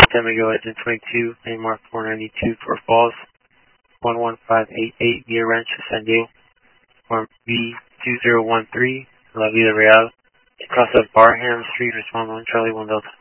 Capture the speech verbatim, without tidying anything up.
Delta Miguel Edge twenty-two, landmark four ninety-two, Fort Falls, one one five eight eight, Via Rancho, San Diego, form B two zero one three, La Vida Real, cross of Barham Street, respond one Charlie one Delta.